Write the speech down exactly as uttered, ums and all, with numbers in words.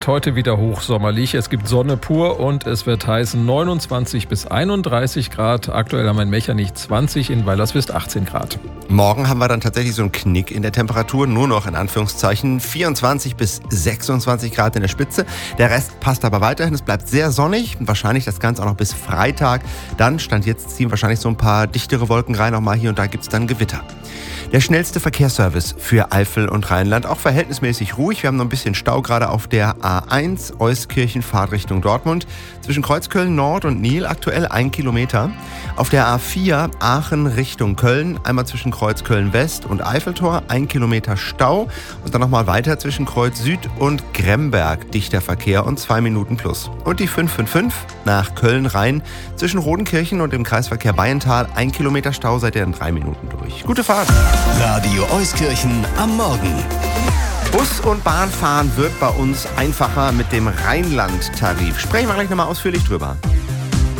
Heute wieder hochsommerlich. Es gibt Sonne pur und es wird heiß, neunundzwanzig bis einunddreißig Grad. Aktuell haben wir in Mechernich zwanzig, in Weilerswist achtzehn Grad. Morgen haben wir dann tatsächlich so einen Knick in der Temperatur, nur noch in Anführungszeichen vierundzwanzig bis sechsundzwanzig Grad in der Spitze. Der Rest passt aber weiterhin, es bleibt sehr sonnig, wahrscheinlich das Ganze auch noch bis Freitag. Dann, Stand jetzt, ziehen wahrscheinlich so ein paar dichtere Wolken rein, auch mal hier und da gibt es dann Gewitter. Der schnellste Verkehrsservice für Eifel und Rheinland, auch verhältnismäßig ruhig. Wir haben noch ein bisschen Stau gerade auf der A eins, Euskirchen, Fahrtrichtung Dortmund. Zwischen Kreuzköln Nord und Nil aktuell ein Kilometer. Auf der A vier, Aachen Richtung Köln, einmal zwischen Kreuzköln West und Eiffeltor, ein Kilometer Stau. Und dann nochmal weiter zwischen Kreuz Süd und Gremberg, dichter Verkehr und zwei Minuten plus. Und die fünf fünf fünf nach Köln Rhein, zwischen Rodenkirchen und dem Kreisverkehr Bayental, ein Kilometer Stau, seid ihr in drei Minuten durch. Gute Fahrt! Radio Euskirchen am Morgen. Bus- und Bahnfahren wird bei uns einfacher mit dem Rheinland-Tarif. Sprechen wir gleich nochmal ausführlich drüber.